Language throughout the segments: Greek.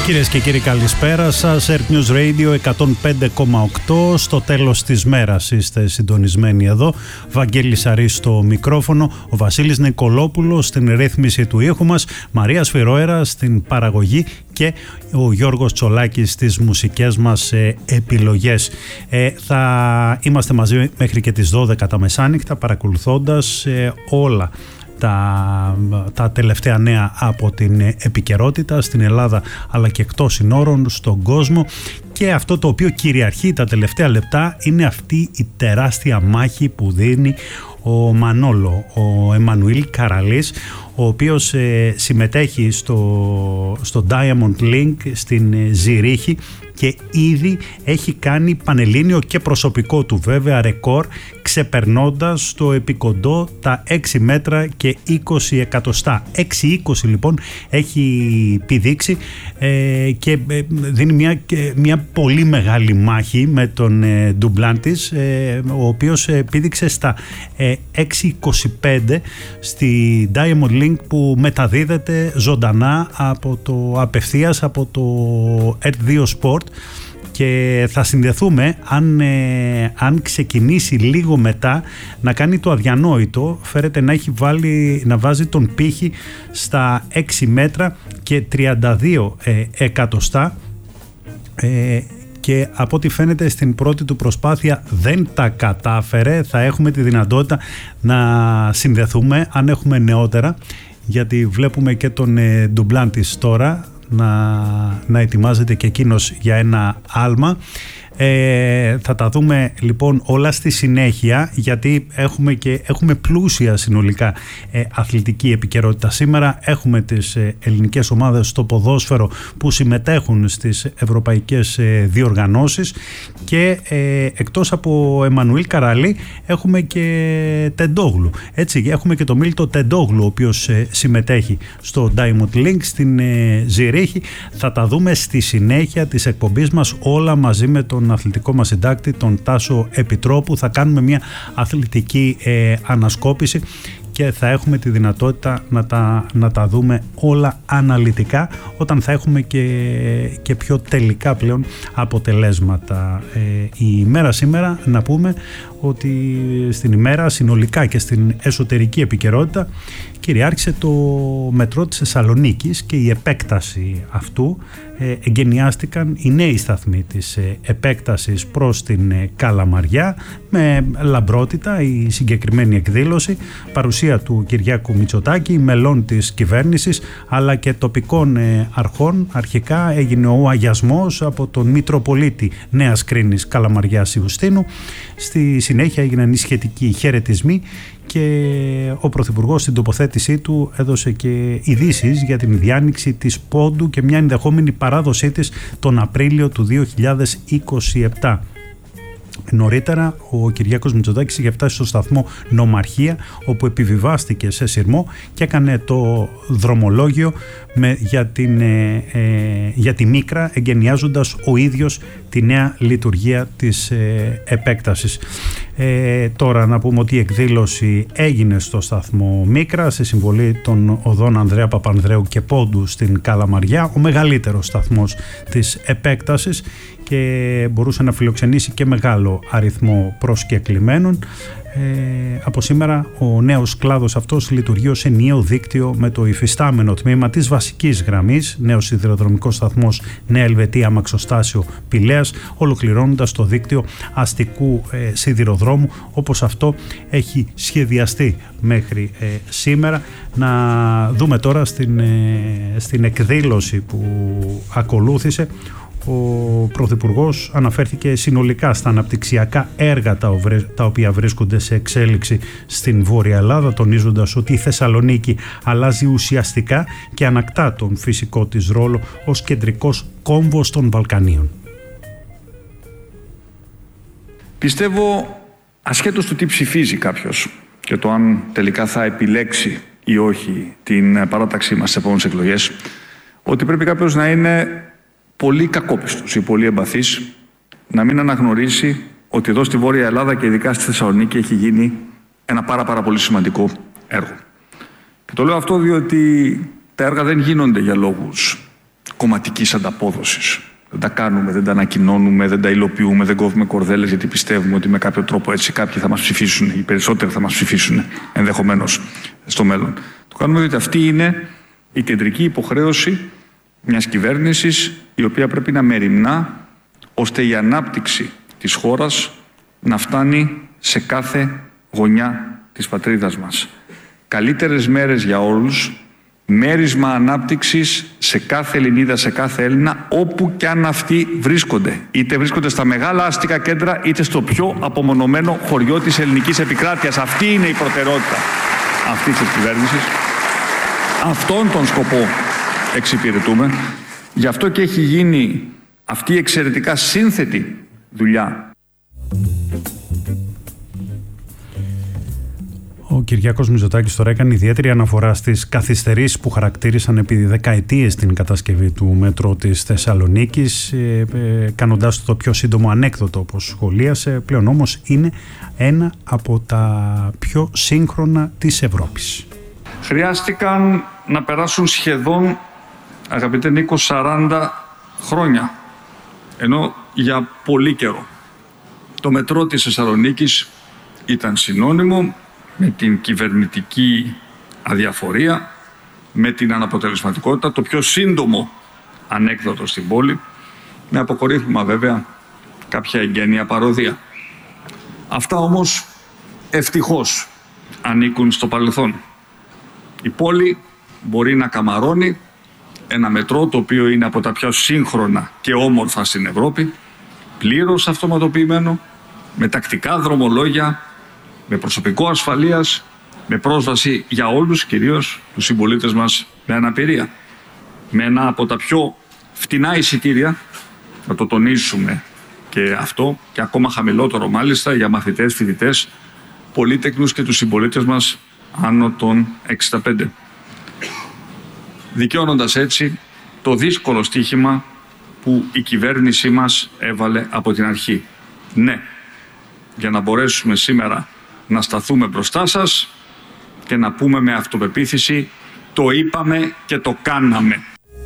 Κυρίες και κύριοι, καλησπέρα σας. Earth News Radio 105,8. Στο τέλος της μέρας είστε συντονισμένοι εδώ. Βαγγέλης Αρής στο μικρόφωνο, ο Βασίλης Νικολόπουλος στην ρύθμιση του ήχου μας, Μαρία Σφυρόερα στην παραγωγή και ο Γιώργος Τσολάκης στις μουσικές μας επιλογές. Θα είμαστε μαζί μέχρι και τις 12 τα μεσάνυχτα, παρακολουθώντας όλα τα τελευταία νέα από την επικαιρότητα στην Ελλάδα αλλά και εκτός συνόρων στον κόσμο. Και αυτό το οποίο κυριαρχεί τα τελευταία λεπτά είναι αυτή η τεράστια μάχη που δίνει ο Μανόλο, ο Εμμανουήλ Καραλής, ο οποίος συμμετέχει στο Diamond Link στην Ζηρίχη και ήδη έχει κάνει πανελλήνιο και προσωπικό του βέβαια ρεκόρ, ξεπερνώντας το επικοντό τα 6 μέτρα και 20 εκατοστά. 6-20 λοιπόν έχει πηδήξει και δίνει μια πολύ μεγάλη μάχη με τον Ντουμπλάντης, ο οποίος πήδηξε στα 6.25 στη Diamond Link που μεταδίδεται ζωντανά απευθείας από το Earth 2 Sport. Και θα συνδεθούμε αν ξεκινήσει λίγο μετά να κάνει το αδιανόητο. Φέρεται να βάζει τον πύχη στα 6 μέτρα και 32 εκατοστά και από ό,τι φαίνεται στην πρώτη του προσπάθεια δεν τα κατάφερε. Θα έχουμε τη δυνατότητα να συνδεθούμε αν έχουμε νεότερα, γιατί βλέπουμε και τον Ντουμπλάντης τώρα να ετοιμάζεται και εκείνος για ένα άλμα. Θα τα δούμε λοιπόν όλα στη συνέχεια, γιατί έχουμε πλούσια συνολικά αθλητική επικαιρότητα σήμερα. Έχουμε τις ελληνικές ομάδες στο ποδόσφαιρο που συμμετέχουν στις ευρωπαϊκές διοργανώσεις και εκτός από Εμμανουήλ Καραλή έχουμε και Τεντόγλου. Έτσι, έχουμε και τον Μίλτο Τεντόγλου, ο οποίος συμμετέχει στο Diamond Link στην Ζηρίχη. Θα τα δούμε στη συνέχεια της εκπομπής μας όλα μαζί με τον αθλητικό μας συντάκτη, τον Τάσο Επιτρόπου. Θα κάνουμε μια αθλητική ανασκόπηση και θα έχουμε τη δυνατότητα να τα δούμε όλα αναλυτικά όταν θα έχουμε και πιο τελικά πλέον αποτελέσματα. Η ημέρα σήμερα, να πούμε ότι στην ημέρα συνολικά και στην εσωτερική επικαιρότητα κυριάρχησε το μετρό της Θεσσαλονίκης και η επέκταση αυτού. Εγκαινιάστηκαν οι νέοι σταθμοί της επέκτασης προς την Καλαμαριά με λαμπρότητα η συγκεκριμένη εκδήλωση, παρουσία του Κυριάκου Μητσοτάκη, μελών της κυβέρνησης αλλά και τοπικών αρχών. Αρχικά έγινε ο αγιασμός από τον Μητροπολίτη Νέας Κρίνης Καλαμαριάς Ιουστίνου, στη συνέχεια έγιναν οι σχετικοί χαιρετισμοί και ο Πρωθυπουργός στην τοποθέτησή του έδωσε και ειδήσεις για την διάνοιξη της Πόντου και μια ενδεχόμενη παράδοσή της τον Απρίλιο του 2027. Νωρίτερα ο Κυριάκος Μητσοτάκης είχε φτάσει στο σταθμό Νομαρχία, όπου επιβιβάστηκε σε σειρμό και έκανε το δρομολόγιο για τη Μίκρα, εγκαινιάζοντας ο ίδιος τη νέα λειτουργία της επέκτασης. Τώρα να πούμε ότι η εκδήλωση έγινε στο σταθμό Μίκρα σε συμβολή των οδών Ανδρέα Παπανδρέου και Πόντου στην Καλαμαριά, ο μεγαλύτερος σταθμός της επέκτασης, και μπορούσε να φιλοξενήσει και μεγάλο αριθμό προσκεκλημένων. Από σήμερα ο νέος κλάδος αυτός λειτουργεί ως ενιαίο δίκτυο με το υφιστάμενο τμήμα της βασικής γραμμής, νέος σιδηροδρομικός σταθμός Νέα Ελβετία Αμαξοστάσιο Πηλέας, ολοκληρώνοντας το δίκτυο αστικού σιδηροδρόμου όπως αυτό έχει σχεδιαστεί μέχρι σήμερα. Να δούμε τώρα στην εκδήλωση που ακολούθησε. Ο Πρωθυπουργός αναφέρθηκε συνολικά στα αναπτυξιακά έργα τα οποία βρίσκονται σε εξέλιξη στην Βόρεια Ελλάδα, τονίζοντας ότι η Θεσσαλονίκη αλλάζει ουσιαστικά και ανακτά τον φυσικό της ρόλο ως κεντρικός κόμβος των Βαλκανίων. Πιστεύω, ασχέτως του τι ψηφίζει κάποιος και το αν τελικά θα επιλέξει ή όχι την παράταξή μας στις επόμενες εκλογές, ότι πρέπει κάποιος να είναι πολύ κακόπιστος ή πολύ εμπαθής, να μην αναγνωρίσει ότι εδώ στη Βόρεια Ελλάδα και ειδικά στη Θεσσαλονίκη έχει γίνει ένα πάρα πολύ σημαντικό έργο. Και το λέω αυτό διότι τα έργα δεν γίνονται για λόγους κομματικής ανταπόδοσης. Δεν τα κάνουμε, δεν τα ανακοινώνουμε, δεν τα υλοποιούμε, δεν κόβουμε κορδέλες γιατί πιστεύουμε ότι με κάποιο τρόπο έτσι κάποιοι θα μας ψηφίσουν, οι περισσότεροι θα μας ψηφίσουν ενδεχομένως στο μέλλον. Το κάνουμε διότι αυτή είναι η κεντρική υποχρέωση μιας κυβέρνησης η οποία πρέπει να μεριμνά ώστε η ανάπτυξη της χώρας να φτάνει σε κάθε γωνιά της πατρίδας μας. Καλύτερες μέρες για όλους, μέρισμα ανάπτυξης σε κάθε Ελληνίδα, σε κάθε Έλληνα, όπου κι αν αυτοί βρίσκονται. Είτε βρίσκονται στα μεγάλα αστικά κέντρα, είτε στο πιο απομονωμένο χωριό της ελληνικής επικράτειας. Αυτή είναι η προτεραιότητα αυτής της κυβέρνησης. Αυτόν τον σκοπό εξυπηρετούμε. Γι' αυτό και έχει γίνει αυτή η εξαιρετικά σύνθετη δουλειά. Ο Κυριάκος Μητσοτάκης τώρα έκανε ιδιαίτερη αναφορά στις καθυστερήσεις που χαρακτήρισαν επί δεκαετίες την κατασκευή του μετρό της Θεσσαλονίκης, κάνοντάς το πιο σύντομο ανέκδοτο όπως σχολίασε. Πλέον όμως είναι ένα από τα πιο σύγχρονα της Ευρώπης. Χρειάστηκαν να περάσουν σχεδόν, αγαπητέ Νίκο, 40 χρόνια, ενώ για πολύ καιρό το μετρό της Θεσσαλονίκης ήταν συνώνυμο με την κυβερνητική αδιαφορία, με την αναποτελεσματικότητα, το πιο σύντομο ανέκδοτο στην πόλη, με αποκορύφωμα βέβαια κάποια εγγένεια παροδία. Αυτά όμως ευτυχώς ανήκουν στο παρελθόν. Η πόλη μπορεί να καμαρώνει ένα μετρό το οποίο είναι από τα πιο σύγχρονα και όμορφα στην Ευρώπη, πλήρως αυτοματοποιημένο, με τακτικά δρομολόγια, με προσωπικό ασφαλείας, με πρόσβαση για όλους, κυρίως τους συμπολίτες μας με αναπηρία. Με ένα από τα πιο φτηνά εισιτήρια, να το τονίσουμε και αυτό, και ακόμα χαμηλότερο μάλιστα για μαθητές, φοιτητές, πολύτεκνους και τους συμπολίτες μας άνω των 65. Δικαιώνοντας έτσι το δύσκολο στοίχημα που η κυβέρνησή μας έβαλε από την αρχή. Ναι, για να μπορέσουμε σήμερα να σταθούμε μπροστά σας και να πούμε με αυτοπεποίθηση το είπαμε και το κάναμε.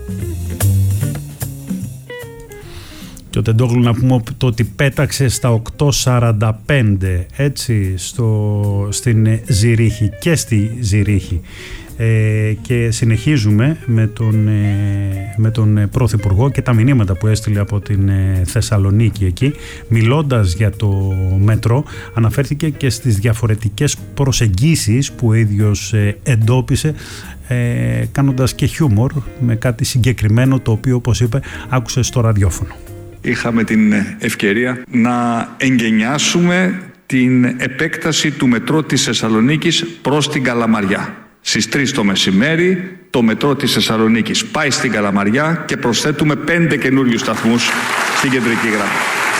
Και ο Τεντόγλου να πούμε το ότι πέταξε στα 8.45 έτσι στην Ζηρίχη και στη Ζηρίχη. Και συνεχίζουμε με τον Πρωθυπουργό και τα μηνύματα που έστειλε από την Θεσσαλονίκη εκεί. Μιλώντας για το μέτρο, αναφέρθηκε και στις διαφορετικές προσεγγίσεις που ο ίδιος εντόπισε, κάνοντας και χιούμορ με κάτι συγκεκριμένο το οποίο, όπως είπε, άκουσε στο ραδιόφωνο. Είχαμε την ευκαιρία να εγκαινιάσουμε την επέκταση του μετρό της Θεσσαλονίκης προς την Καλαμαριά. Στις 3 το μεσημέρι το μετρό της Θεσσαλονίκης πάει στην Καλαμαριά και προσθέτουμε 5 καινούριους σταθμούς στην κεντρική γραμμή.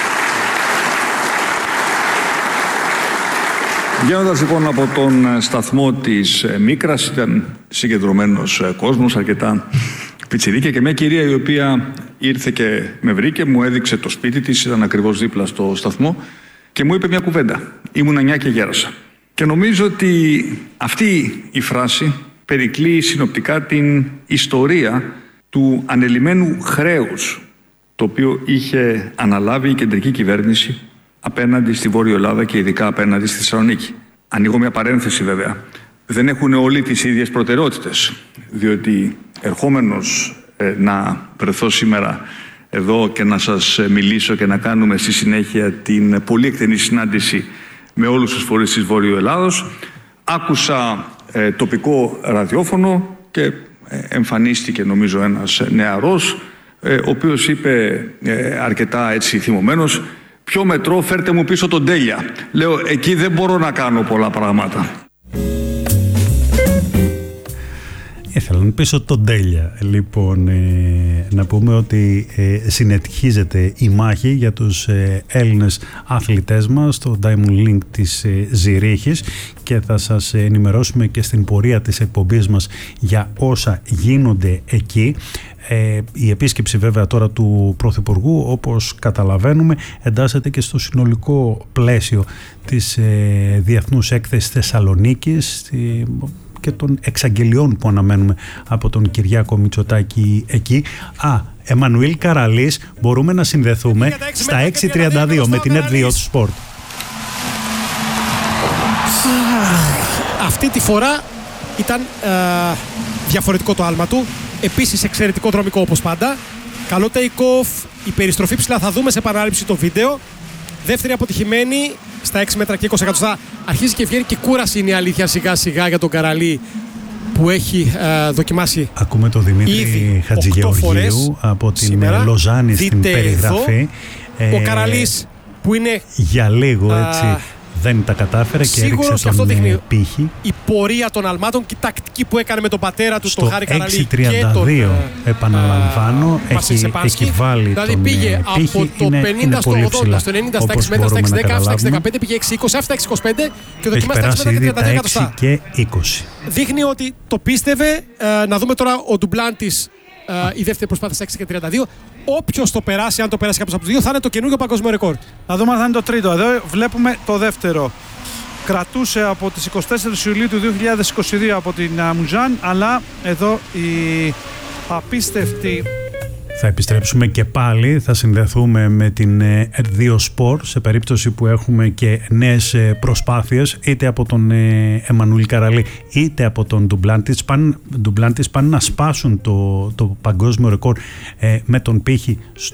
Βγαίνοντας λοιπόν από τον σταθμό της Μίκρας, ήταν συγκεντρωμένος κόσμος, αρκετά πιτσιρίκια, και μια κυρία η οποία ήρθε και με βρήκε, μου έδειξε το σπίτι της, ήταν ακριβώς δίπλα στο σταθμό και μου είπε μια κουβέντα. Ήμουν 9 και γέρασα. Και νομίζω ότι αυτή η φράση περικλεί συνοπτικά την ιστορία του ανελημμένου χρέους το οποίο είχε αναλάβει η κεντρική κυβέρνηση απέναντι στη Βόρεια Ελλάδα και ειδικά απέναντι στη Θεσσαλονίκη. Ανοίγω μια παρένθεση βέβαια. Δεν έχουν όλοι τις ίδιες προτεραιότητες, διότι ερχόμενος να βρεθώ σήμερα εδώ και να σας μιλήσω και να κάνουμε στη συνέχεια την πολύ εκτενή συνάντηση με όλους τους φορείς της Βόρειου Ελλάδος, άκουσα τοπικό ραδιόφωνο και εμφανίστηκε νομίζω ένας νεαρός, ο οποίος είπε αρκετά έτσι θυμωμένος, «Ποιο μετρό, φέρτε μου πίσω τον Τέλεια». Λέω, εκεί δεν μπορώ να κάνω πολλά πράγματα. Ήθελαν πίσω τον Τέλεια. Λοιπόν, να πούμε ότι συνεχίζεται η μάχη για τους Έλληνες αθλητές μας στο Diamond Link της Ζηρίχης και θα σας ενημερώσουμε και στην πορεία της εκπομπής μας για όσα γίνονται εκεί. Η επίσκεψη βέβαια τώρα του Πρωθυπουργού, όπως καταλαβαίνουμε, εντάσσεται και στο συνολικό πλαίσιο της Διεθνούς Έκθεσης Θεσσαλονίκης και των εξαγγελιών που αναμένουμε από τον Κυριάκο Μητσοτάκη εκεί. Εμμανουήλ Καραλής, μπορούμε να συνδεθούμε στα 6.32 με την Ed2 Sport. Αυτή τη φορά ήταν διαφορετικό το άλμα του. Επίσης εξαιρετικό δρομικό όπως πάντα. Καλό take-off, η περιστροφή ψηλά, θα δούμε σε επανάληψη το βίντεο. Δεύτερη αποτυχημένη στα 6 μέτρα και 20 εκατοστά. Αρχίζει και βγαίνει και κούραση, είναι η αλήθεια, σιγά σιγά για τον Καραλή που έχει δοκιμάσει. Ακούμε τον Δημήτρη Χατζηγεωργίου από την σήμερα. Λοζάνη στην περιγραφή. Ο Καραλής που είναι για λίγο έτσι δεν τα κατάφερε και έριξε τον πύχη. Η πορεία των αλμάτων και η τακτική που έκανε με τον πατέρα του, τον Χάρη Καραλή. Στο 6.32 επαναλαμβάνω, έχει βάλει δηλαδή τον πήγε πύχη, από το 50 στο 80, στο 90, στα 6 μέτρα, στα 6, 10, στα 6, 15, πήγε 6, 20, αυτά 6, 25 και δοκιμάσει τα 6 μέτρα και 32 εκατοστά. Και 20. Δείχνει ότι το πίστευε. Να δούμε τώρα ο Ντουμπλάντης, η δεύτερη προσπάθεια στα 6 και 32. Όποιος το περάσει, αν το περάσει κάποιος από τους δύο, θα είναι το καινούργιο παγκόσμιο ρεκόρ. Να δούμε αν θα είναι το τρίτο. Εδώ βλέπουμε το δεύτερο. Κρατούσε από τις 24 Ιουλίου του 2022 από την Μουζάν, αλλά εδώ η απίστευτη... Θα επιστρέψουμε και πάλι, θα συνδεθούμε με την Ed2 Sport σε περίπτωση που έχουμε και νέες προσπάθειες είτε από τον Εμμανουήλ Καραλή είτε από τον Ντουμπλάντης πάνε να σπάσουν το παγκόσμιο ρεκόρ με τον πύχη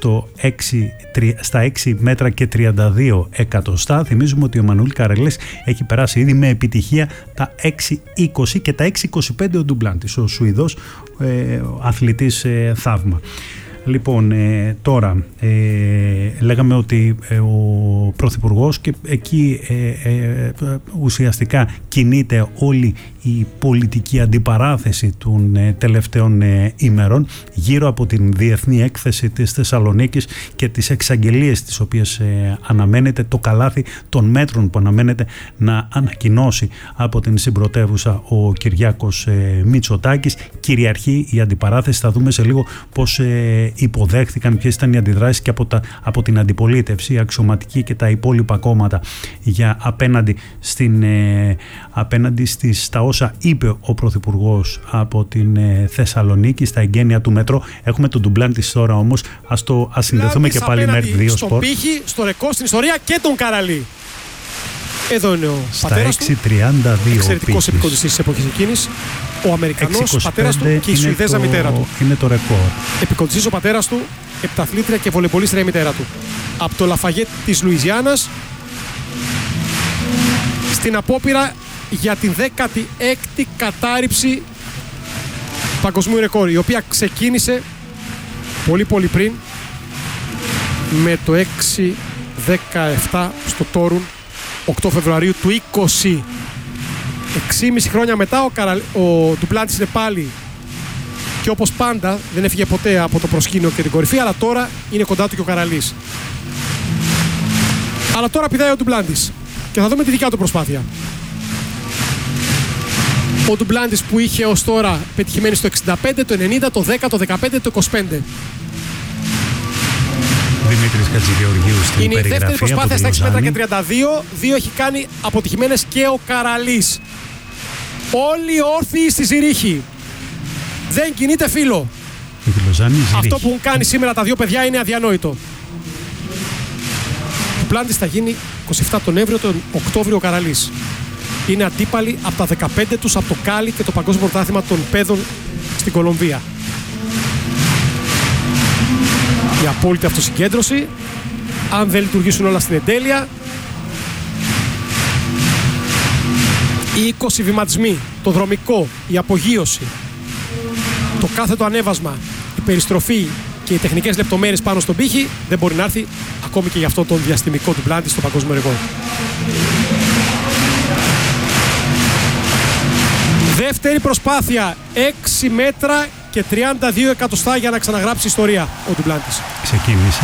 στα 6 μέτρα και 32 εκατοστά. Θυμίζουμε ότι ο Εμμανουήλ Καραλής έχει περάσει ήδη με επιτυχία τα 6.20 και τα 6.25 ο Ντουμπλάντης, ο Σουηδός αθλητής θαύμα. Λοιπόν, τώρα λέγαμε ότι ο Πρωθυπουργός και εκεί ουσιαστικά κινείται όλη η πολιτική αντιπαράθεση των τελευταίων ημερών γύρω από την Διεθνή Έκθεση της Θεσσαλονίκης και τις εξαγγελίες τις οποίες αναμένεται, το καλάθι των μέτρων που αναμένεται να ανακοινώσει από την συμπρωτεύουσα ο Κυριάκος Μητσοτάκης. Κυριαρχεί η αντιπαράθεση, θα δούμε σε λίγο πώς υποδέχθηκαν, ποιες ήταν οι αντιδράσεις και από την αντιπολίτευση, η αξιωματική και τα υπόλοιπα κόμματα για απέναντι στα όσα είπε ο Πρωθυπουργός από την Θεσσαλονίκη, στα εγγένεια του μέτρο. Έχουμε τον Ντουμπλάντης τώρα όμως, ας συνδεθούμε και πάλι με Ed2 Sport. Στον πύχη, στο ρεκόρ, στην ιστορία και τον Καραλή. Εδώ είναι ο πατέρας του, εξαιρετικός επικοντιστής της εποχής εκείνης, ο Αμερικανός πατέρας του και η Σουηδέζα μητέρα του. Είναι το ρεκόρ. Επικοντιστής ο πατέρας του, επταθλήτρια και βολεμπολίστρια η μητέρα του. Από το Λαφαγέτ της Λουιζιάννας, στην απόπειρα για την 16η κατάρριψη παγκοσμίου ρεκόρ, η οποία ξεκίνησε πολύ πριν με το 6.17 στο Τόρουν 8 Φεβρουαρίου του 20. 6,5 χρόνια μετά ο Ντουμπλάντης είναι πάλι και όπως πάντα δεν έφυγε ποτέ από το προσκήνιο και την κορυφή, αλλά τώρα είναι κοντά του και ο Καραλής. Αλλά τώρα πηδάει ο Ντουμπλάντης και θα δούμε τη δικιά του προσπάθεια. Ο Ντουμπλάντης που είχε ως τώρα πετυχημένη στο 65, το 90, το 10, το 15, το 25. Δημήτρης Χατζηγεωργίου στην είναι περιγραφή. Είναι η δεύτερη προσπάθεια στα 6 μέτρα και 32. Δύο έχει κάνει αποτυχημένες και ο Καραλής. Όλοι όρθιοι στη Ζηρίχη. Δεν κινείται φίλο. Αυτό που έχουν κάνει σήμερα τα δύο παιδιά είναι αδιανόητο. Ο Πλάντης θα γίνει 27 τον Νοέμβριο, τον Οκτώβριο ο Καραλής. Είναι αντίπαλοι από τα 15 τους από το Κάλι και το Παγκόσμιο Πρωτάθλημα των Παιδών στην Κολομβία. Η απόλυτη αυτοσυγκέντρωση, αν δεν λειτουργήσουν όλα στην εντέλεια. Οι 20 βηματισμοί, το δρομικό, η απογείωση, το κάθετο ανέβασμα, η περιστροφή και οι τεχνικές λεπτομέρειες πάνω στον πύχη δεν μπορεί να έρθει ακόμη και για αυτό τον διαστημικό του Ντουμπλάντη στο παγκόσμιο ρεκόρ. Δεύτερη προσπάθεια, 6 μέτρα και 32 εκατοστά για να ξαναγράψει ιστορία ο Ντουμπλάντης. Ξεκίνησε.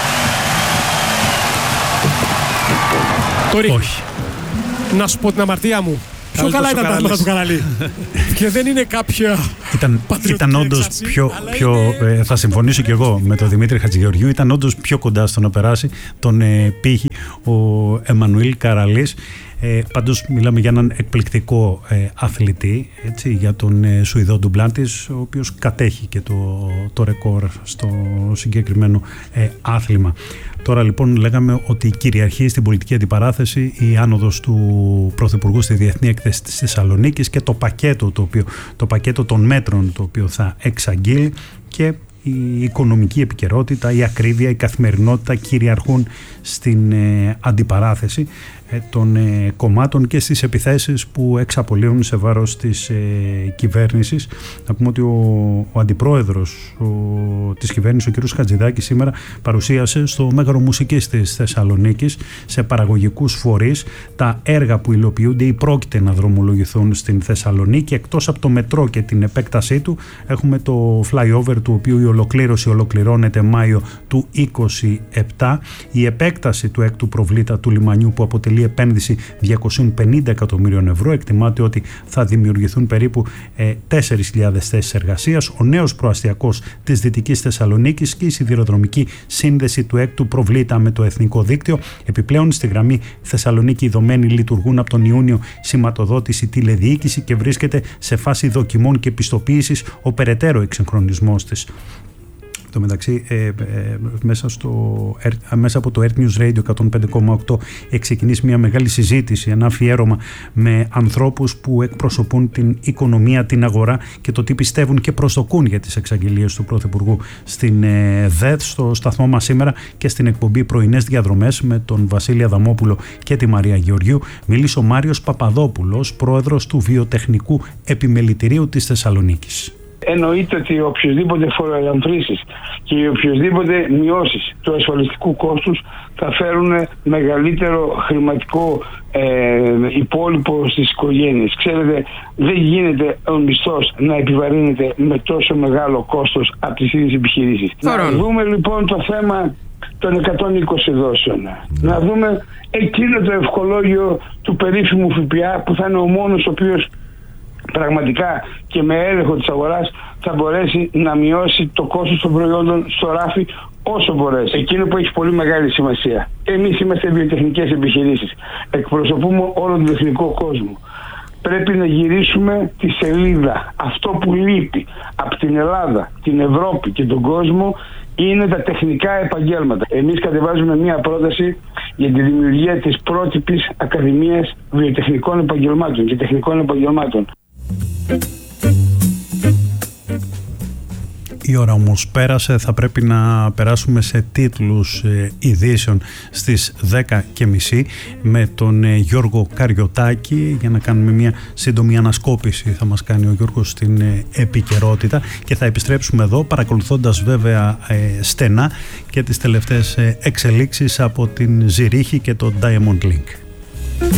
Το ρίχνει. Όχι. Να σου πω την αμαρτία μου. Πιο καλά ήταν τα άλματα του Καραλή. Και δεν είναι κάποια ήταν όντως πιο θα συμφωνήσω και εγώ με τον Δημήτρη Χατζηγεωργίου, ήταν όντως πιο κοντά στο να περάσει τον πύχη ο Εμμανουήλ Καραλής. Πάντως μιλάμε για έναν εκπληκτικό αθλητή, έτσι, για τον Σουηδό Ντουμπλάντης, ο οποίος κατέχει και το ρεκόρ στο συγκεκριμένο άθλημα. Τώρα λοιπόν λέγαμε ότι κυριαρχεί στην πολιτική αντιπαράθεση η άνοδος του Πρωθυπουργού στη Διεθνή Έκθεση της Θεσσαλονίκης και το πακέτο των μέτρων το οποίο θα εξαγγείλει, και η οικονομική επικαιρότητα, η ακρίβεια, η καθημερινότητα κυριαρχούν στην αντιπαράθεση των κομμάτων και στις επιθέσεις που εξαπολύουν σε βάρος της κυβέρνησης. Να πούμε ότι ο αντιπρόεδρος της κυβέρνησης, ο κ. Χατζηδάκης, σήμερα παρουσίασε στο Μέγαρο Μουσικής της Θεσσαλονίκης σε παραγωγικούς φορείς τα έργα που υλοποιούνται ή πρόκειται να δρομολογηθούν στην Θεσσαλονίκη. Εκτός από το μετρό και την επέκτασή του, έχουμε το flyover, του οποίου η ολοκλήρωση ολοκληρώνεται Μάιο του 2027, η επέκταση του έκτου προβλήτα του λιμανιού που αποτελεί επένδυση 250 εκατομμύριων ευρώ. Εκτιμάται ότι θα δημιουργηθούν περίπου 4.000 θέσεις εργασίας, ο νέος προαστιακός της Δυτικής Θεσσαλονίκης και η σιδηροδρομική σύνδεση του έκτου προβλήτα με το εθνικό δίκτυο. Επιπλέον, στη γραμμή Θεσσαλονίκη Ιδωμένη λειτουργούν από τον Ιούνιο σηματοδότηση, τηλεδιοίκηση και βρίσκεται σε φάση δοκιμών και πιστοποίησης ο περαιτέρω εξυγχρονισμός της. Στο μεταξύ, μέσα από το Earth News Radio 105,8 έχει ξεκινήσει μια μεγάλη συζήτηση, ένα αφιέρωμα με ανθρώπους που εκπροσωπούν την οικονομία, την αγορά και το τι πιστεύουν και προσδοκούν για τις εξαγγελίες του Πρωθυπουργού στην ΔΕΘ. Στο σταθμό μας σήμερα και στην εκπομπή Πρωινές Διαδρομές με τον Βασίλη Αδαμόπουλο και τη Μαρία Γεωργίου μίλησε ο Μάριος Παπαδόπουλος, πρόεδρος του Βιοτεχνικού Επιμελητηρίου της Θεσσαλονίκης. Εννοείται ότι οποιοσδήποτε φοροελαφρύνσεις και οποιοσδήποτε μειώσεις του ασφαλιστικού κόστους θα φέρουν μεγαλύτερο χρηματικό υπόλοιπο στις οικογένειες. Ξέρετε, δεν γίνεται ο μισθός να επιβαρύνεται με τόσο μεγάλο κόστος από τις ίδιες επιχειρήσεις. Να δούμε λοιπόν το θέμα των 120 δόσεων. Να δούμε εκείνο το ευχολόγιο του περίφημου ΦΠΑ που θα είναι ο μόνος ο οποίος πραγματικά και με έλεγχο της αγοράς θα μπορέσει να μειώσει το κόστος των προϊόντων στο ράφι όσο μπορέσει. Εκείνο που έχει πολύ μεγάλη σημασία. Εμείς είμαστε βιοτεχνικές επιχειρήσεις. Εκπροσωπούμε όλο τον εθνικό κόσμο. Πρέπει να γυρίσουμε τη σελίδα. Αυτό που λείπει από την Ελλάδα, την Ευρώπη και τον κόσμο είναι τα τεχνικά επαγγέλματα. Εμείς κατεβάζουμε μία πρόταση για τη δημιουργία της πρότυπης Ακαδημίας Βιοτεχνικών Επαγγελμάτων και Τεχνικών Επαγγελμάτων. Η ώρα όμως πέρασε, θα πρέπει να περάσουμε σε τίτλους ειδήσεων στις 10:30 με τον Γιώργο Καριωτάκη για να κάνουμε μια σύντομη ανασκόπηση. Θα μας κάνει ο Γιώργος στην επικαιρότητα και θα επιστρέψουμε εδώ παρακολουθώντας βέβαια στενά και τις τελευταίες εξελίξεις από την Ζηρίχη και το Diamond Link.